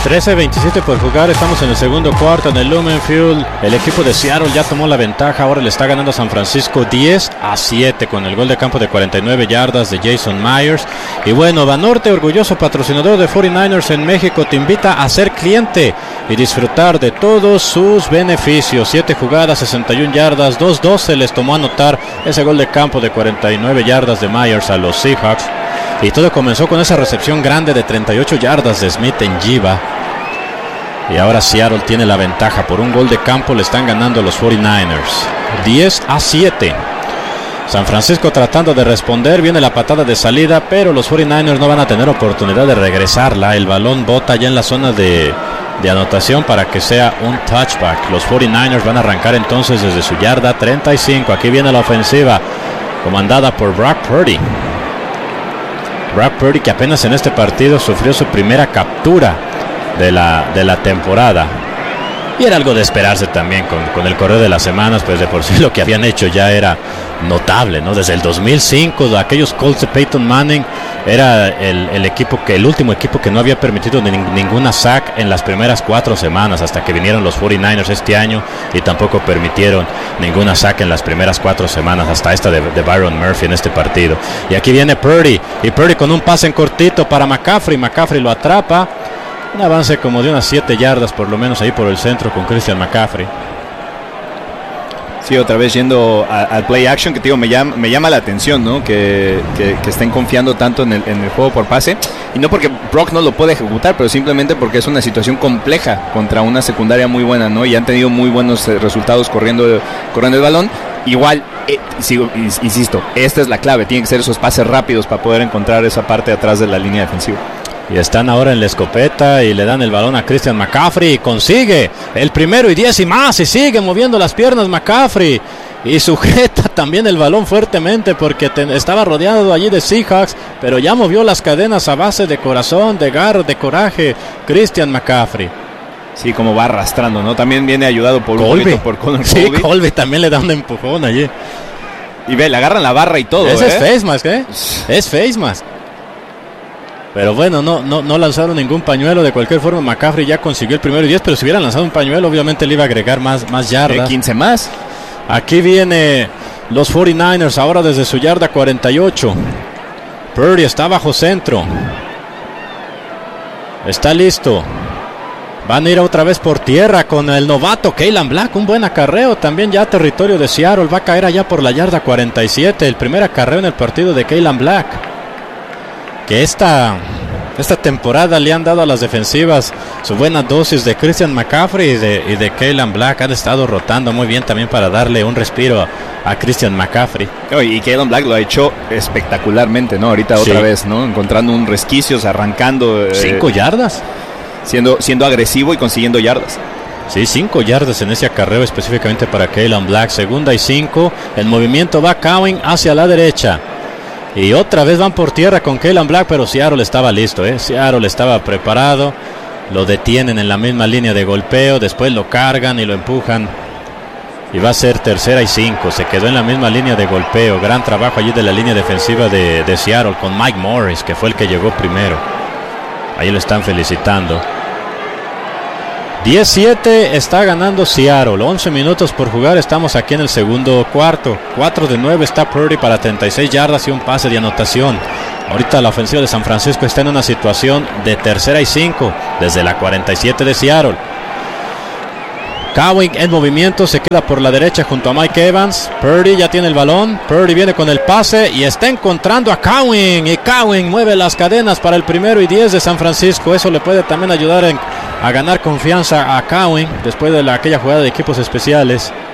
13:27 por jugar, estamos en el segundo cuarto en el Lumen Field. El equipo de Seattle ya tomó la ventaja, ahora le está ganando a San Francisco 10-7 con el gol de campo de 49 yardas de Jason Myers. Y bueno, Banorte, orgulloso patrocinador de 49ers en México, te invita a ser cliente y disfrutar de todos sus beneficios. 7 jugadas, 61 yardas, 2-12 les tomó anotar ese gol de campo de 49 yardas de Myers a los Seahawks. Y todo comenzó con esa recepción grande de 38 yardas de Smith en Giva. Y ahora Seattle tiene la ventaja. Por un gol de campo le están ganando los 49ers. 10-7. San Francisco tratando de responder. Viene la patada de salida, pero los 49ers no van a tener oportunidad de regresarla. El balón bota ya en la zona de anotación para que sea un touchback. Los 49ers van a arrancar entonces desde su yarda 35. Aquí viene la ofensiva comandada por Brock Purdy. Brock Purdy, que apenas en este partido sufrió su primera captura de la temporada. Y era algo de esperarse también con el correr de las semanas, pues de por sí lo que habían hecho ya era notable, ¿no? Desde el 2005, aquellos Colts de Peyton Manning, era el último equipo que no había permitido ninguna sack en las primeras 4 semanas, hasta que vinieron los 49ers este año y tampoco permitieron ninguna sack en las primeras 4 semanas, hasta esta de Byron Murphy en este partido. Y aquí viene Purdy, y Purdy con un pase en cortito para McCaffrey lo atrapa. Un avance como de unas 7 yardas por lo menos ahí por el centro con Christian McCaffrey. Sí, otra vez yendo al play action, que te digo, me llama la atención, ¿no? Que estén confiando tanto en el juego por pase. Y no porque Brock no lo puede ejecutar, pero simplemente porque es una situación compleja contra una secundaria muy buena, ¿no? Y han tenido muy buenos resultados corriendo el balón. Igual, insisto, esta es la clave. Tienen que ser esos pases rápidos para poder encontrar esa parte de atrás de la línea defensiva. Y están ahora en la escopeta y le dan el balón a Christian McCaffrey y consigue el 1st y más y sigue moviendo las piernas McCaffrey y sujeta también el balón fuertemente porque estaba rodeado allí de Seahawks, pero ya movió las cadenas a base de corazón, de garra, de coraje Christian McCaffrey. Sí, como va arrastrando, ¿no? También viene ayudado por Colby. Conor Colby. Sí, Colby también le da un empujón allí. Y ve, le agarran la barra y todo. Ese es face mask, ¿eh? Es face mask. Pero bueno, no lanzaron ningún pañuelo. De cualquier forma, McCaffrey ya consiguió el 1st y 10, pero si hubieran lanzado un pañuelo, obviamente le iba a agregar más yardas. 15 más. Aquí viene los 49ers ahora desde su yarda 48. Purdy está bajo centro. Está listo. Van a ir otra vez por tierra con el novato Kaylan Black. Un buen acarreo también ya a territorio de Seattle. Va a caer allá por la yarda 47. El primer acarreo en el partido de Kaylan Black. Que esta temporada le han dado a las defensivas su buena dosis de Christian McCaffrey y de Kaylan Black. Han estado rotando muy bien también para darle un respiro a Christian McCaffrey. Y Kaylan Black lo ha hecho espectacularmente, ¿no? Ahorita otra vez, ¿no? Encontrando un resquicios, arrancando. 5 yardas. Siendo agresivo y consiguiendo yardas. Sí, 5 yardas en ese acarreo específicamente para Kaylan Black. 2nd y 5. El movimiento va Cowan hacia la derecha. Y otra vez van por tierra con Kaylan Black, pero Seattle estaba listo, Seattle estaba preparado. Lo detienen en la misma línea de golpeo, después lo cargan y lo empujan. Y va a ser 3rd y 5. Se quedó en la misma línea de golpeo. Gran trabajo allí de la línea defensiva de Seattle con Mike Morris, que fue el que llegó primero. Ahí lo están felicitando. 10-7 está ganando Seattle. 11 minutos por jugar. Estamos aquí en el segundo cuarto. 4 de 9 está Purdy para 36 yardas y un pase de anotación. Ahorita la ofensiva de San Francisco está en una situación de 3rd y 5 desde la 47 de Seattle. Cowan en movimiento, se queda por la derecha junto a Mike Evans. Purdy ya tiene el balón. Purdy viene con el pase y está encontrando a Cowan. Y Cowan mueve las cadenas para el 1st y 10 de San Francisco. Eso le puede también ayudar a ganar confianza a Cowan después de aquella jugada de equipos especiales.